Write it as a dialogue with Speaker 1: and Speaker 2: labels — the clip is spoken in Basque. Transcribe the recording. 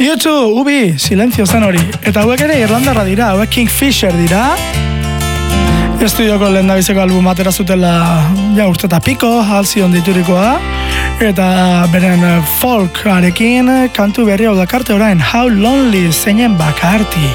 Speaker 1: YouTube, Ubi, Silencio zen hori. Eta hauek ere Irlandarra dira, hauek Kingfisher dira. Estudioko lehendabizeko album atera zutela ja urte eta piko, Halcyon diturikoa. Eta beren folkarekin kantu berri hau dakarte orain, How Lonely zeinen bakarti.